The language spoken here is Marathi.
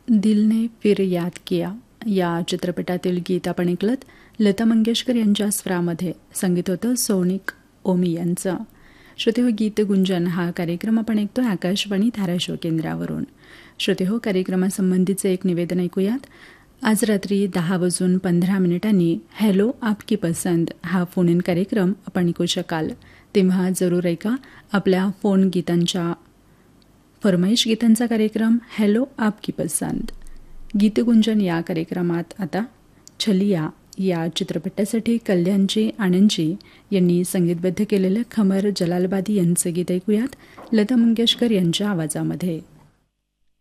दिल ने फिर याद किया या चित्रपटातील गीत आपण ऐकलत. लता मंगेशकर यांच्या स्वरामध्ये संगीत होतं सोनिक ओमी यांचं. श्रोतेहो, गीत गुंजन हा कार्यक्रम आपण ऐकतो आकाशवाणी धाराशिव केंद्रावरून. श्रोतेहो, कार्यक्रमासंबंधीचे एक निवेदन ऐकूयात. आज रात्री 10:15 हॅलो आपकी पसंद हा फोन इन कार्यक्रम आपण ऐकू शकाल. तेव्हा जरूर ऐका आपल्या फोन गीतांच्या फरमाईश गीतांचा कार्यक्रम हॅलो आपकी पसंद. गीतगुंजन या कार्यक्रमात आता छलिया या चित्रपटासाठी कल्याणजी आनंदजी यांनी संगीतबद्ध केलेलं खमर जलालबादी यांचं गीत ऐकूयात लता मंगेशकर यांच्या आवाजामध्ये.